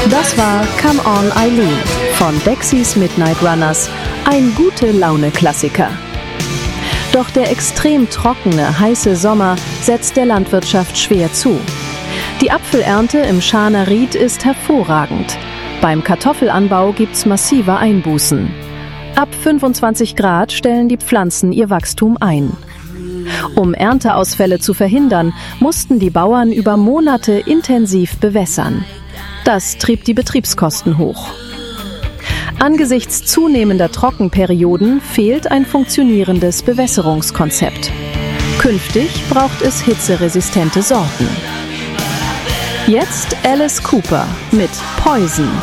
Das war Come On Eileen von Dexys Midnight Runners, ein Gute-Laune-Klassiker. Doch der extrem trockene, heiße Sommer setzt der Landwirtschaft schwer zu. Die Apfelernte im Scharner Ried ist hervorragend. Beim Kartoffelanbau gibt's massive Einbußen. Ab 25 Grad stellen die Pflanzen ihr Wachstum ein. Um Ernteausfälle zu verhindern, mussten die Bauern über Monate intensiv bewässern. Das trieb die Betriebskosten hoch. Angesichts zunehmender Trockenperioden fehlt ein funktionierendes Bewässerungskonzept. Künftig braucht es hitzeresistente Sorten. Jetzt Alice Cooper mit Poison.